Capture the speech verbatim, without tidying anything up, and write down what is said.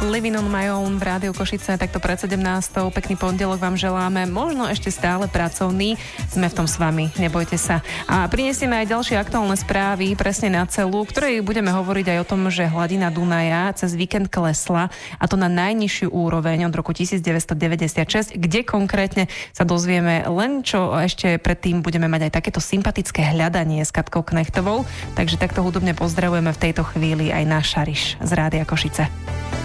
Living on my own v Rádiu Košice, takto pred sedemnástou. Pekný pondelok vám želáme, možno ešte stále pracovný. Sme v tom s vami, nebojte sa. A prinesieme aj ďalšie aktuálne správy, presne na celú, ktorej budeme hovoriť aj o tom, že hladina Dunaja cez víkend klesla, a to na najnižšiu úroveň od roku devätnásťstodeväťdesiatšesť, kde konkrétne sa dozvieme len, čo ešte predtým budeme mať aj takéto sympatické hľadanie s Katkou Knechtovou. Takže takto hudobne pozdravujeme v tejto chvíli aj náš Šariš z Rádia Košice.